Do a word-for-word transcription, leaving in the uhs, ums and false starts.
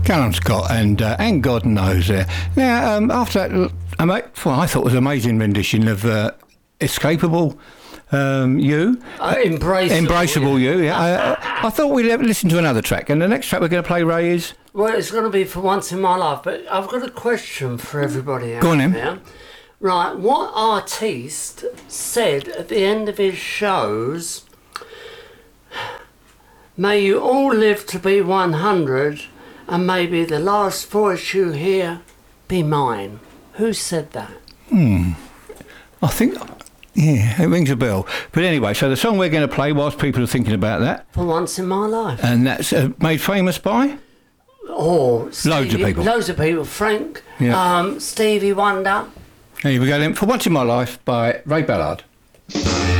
Callum Scott and uh, and God Knows there. Now, um, after that, uh, mate, well, I thought it was an amazing rendition of uh, Escapable um, You. Uh, embraceable, Embraceable You, yeah. I, I thought we'd listen to another track, and the next track we're going to play, Ray, is... Well, it's going to be For Once in My Life, but I've got a question for everybody out Go on, then. there. Right, what artiste said at the end of his shows, may you all live to be one hundred, and maybe the last voice you hear be mine? Who said that? Hmm. I think... Yeah, it rings a bell. But anyway, so the song we're going to play whilst people are thinking about that... For Once in My Life. And that's uh, made famous by? Oh, Stevie, loads of people. Loads of people. Frank, yeah. um, Stevie Wonder. Here we go then. For Once in My Life by Ray Ballard.